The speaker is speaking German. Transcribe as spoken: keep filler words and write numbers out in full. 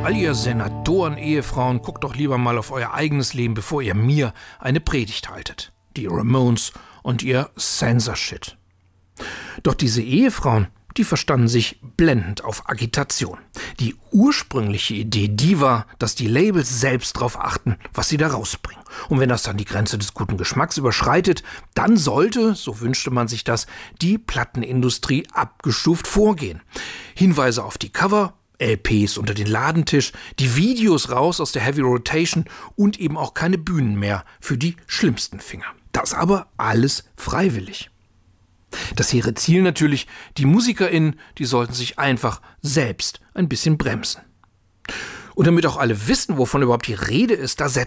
All ihr Senatoren-Ehefrauen, guckt doch lieber mal auf euer eigenes Leben, bevor ihr mir eine Predigt haltet. Die Ramones und ihr Censorshit. Doch diese Ehefrauen, die verstanden sich blendend auf Agitation. Die ursprüngliche Idee, die war, dass die Labels selbst darauf achten, was sie da rausbringen. Und wenn das dann die Grenze des guten Geschmacks überschreitet, dann sollte, so wünschte man sich das, die Plattenindustrie abgestuft vorgehen. Hinweise auf die Cover, L Ps unter den Ladentisch, die Videos raus aus der Heavy Rotation und eben auch keine Bühnen mehr für die schlimmsten Finger. Das aber alles freiwillig. Das hehre Ziel natürlich, die MusikerInnen, die sollten sich einfach selbst ein bisschen bremsen. Und damit auch alle wissen, wovon überhaupt die Rede ist, da setzt